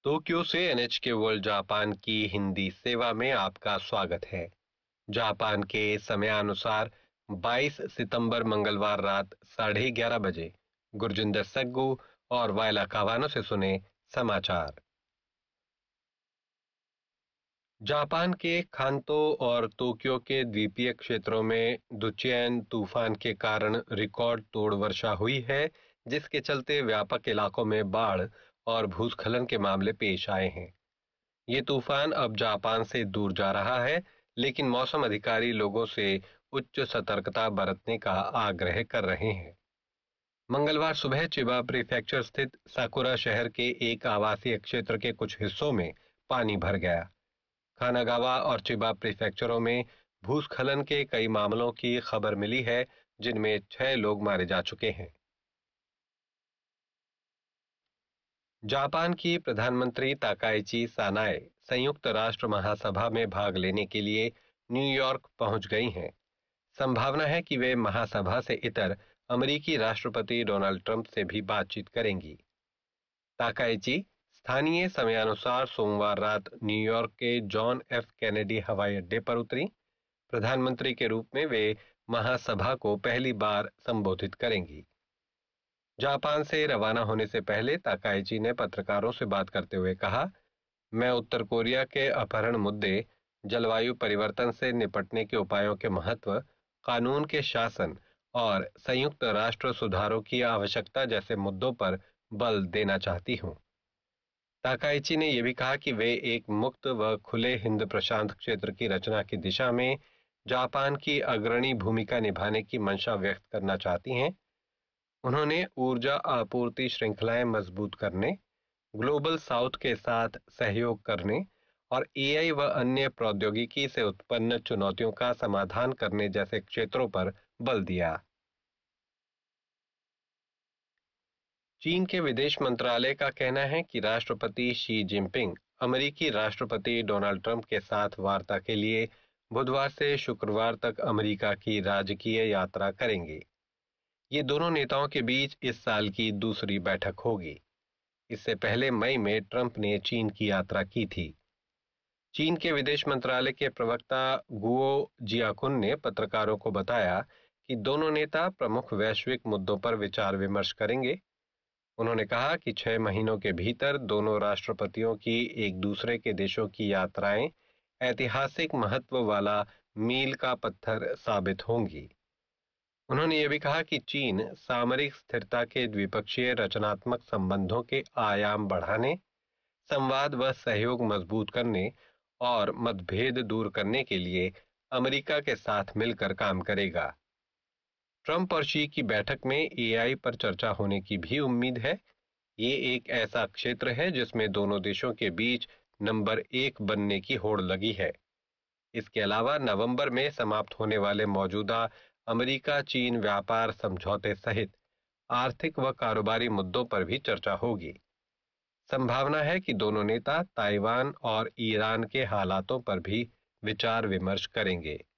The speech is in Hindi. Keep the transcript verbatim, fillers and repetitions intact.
टोक्यो से एनएचके वर्ल्ड जापान की हिंदी सेवा में आपका स्वागत है। जापान के समयानुसार बाईस सितंबर मंगलवार रात साढ़े ग्यारह बजे गुरजिंदर सग्गू और वायला कावानो से सुने समाचार। जापान के खांतो और टोक्यो के द्वीपीय क्षेत्रों में दुचियन तूफान के कारण रिकॉर्ड तोड़ वर्षा हुई है, जिसके चलते व्यापक इलाकों में बाढ़ और भूस्खलन के मामले पेश आए हैं। ये तूफान अब जापान से दूर जा रहा है, लेकिन मौसम अधिकारी लोगों से उच्च सतर्कता बरतने का आग्रह कर रहे हैं। मंगलवार सुबह चिबा प्रीफेक्चर स्थित साकुरा शहर के एक आवासीय क्षेत्र के कुछ हिस्सों में पानी भर गया। कानागावा और चिबा प्रीफेक्चरों में भूस्खलन के कई मामलों की खबर मिली है, जिनमें छह लोग मारे जा चुके हैं। जापान की प्रधानमंत्री ताकाइची सानाए संयुक्त राष्ट्र महासभा में भाग लेने के लिए न्यूयॉर्क पहुंच गई हैं। संभावना है कि वे महासभा से इतर अमेरिकी राष्ट्रपति डोनाल्ड ट्रंप से भी बातचीत करेंगी। ताकाइची स्थानीय समयानुसार सोमवार रात न्यूयॉर्क के जॉन एफ कैनेडी हवाई अड्डे पर उतरी। प्रधानमंत्री के रूप में वे महासभा को पहली बार संबोधित करेंगी। जापान से रवाना होने से पहले ताकाइची ने पत्रकारों से बात करते हुए कहा, मैं उत्तर कोरिया के अपहरण मुद्दे, जलवायु परिवर्तन से निपटने के उपायों के महत्व, कानून के शासन और संयुक्त राष्ट्र सुधारों की आवश्यकता जैसे मुद्दों पर बल देना चाहती हूं। ताकाइची ने यह भी कहा कि वे एक मुक्त व खुले हिंद प्रशांत क्षेत्र की रचना की दिशा में जापान की अग्रणी भूमिका निभाने की मंशा व्यक्त करना चाहती हैं। उन्होंने ऊर्जा आपूर्ति श्रृंखलाएं मजबूत करने, ग्लोबल साउथ के साथ सहयोग करने और एआई व अन्य प्रौद्योगिकी से उत्पन्न चुनौतियों का समाधान करने जैसे क्षेत्रों पर बल दिया। चीन के विदेश मंत्रालय का कहना है कि राष्ट्रपति शी जिनपिंग अमेरिकी राष्ट्रपति डोनाल्ड ट्रंप के साथ वार्ता के लिए बुधवार से शुक्रवार तक अमेरिका की राजकीय यात्रा करेंगे। ये दोनों नेताओं के बीच इस साल की दूसरी बैठक होगी। इससे पहले मई में ट्रंप ने चीन की यात्रा की थी। चीन के विदेश मंत्रालय के प्रवक्ता गुओ जियाकुन ने पत्रकारों को बताया कि दोनों नेता प्रमुख वैश्विक मुद्दों पर विचार विमर्श करेंगे। उन्होंने कहा कि छह महीनों के भीतर दोनों राष्ट्रपतियों की एक दूसरे के देशों की यात्राएं ऐतिहासिक महत्व वाला मील का पत्थर साबित होंगी। उन्होंने यह भी कहा कि चीन सामरिक स्थिरता के द्विपक्षीय रचनात्मक संबंधों के आयाम बढ़ाने, संवाद व सहयोग मजबूत करने और मतभेद दूर करने के लिए अमेरिका के साथ मिलकर काम करेगा। ट्रंप और शी की बैठक में एआई पर चर्चा होने की भी उम्मीद है। ये एक ऐसा क्षेत्र है जिसमें दोनों देशों के बीच नंबर एक बनने की होड़ लगी है। इसके अलावा नवंबर में समाप्त होने वाले मौजूदा अमेरिका चीन व्यापार समझौते सहित आर्थिक व कारोबारी मुद्दों पर भी चर्चा होगी। संभावना है कि दोनों नेता ताइवान और ईरान के हालातों पर भी विचार विमर्श करेंगे।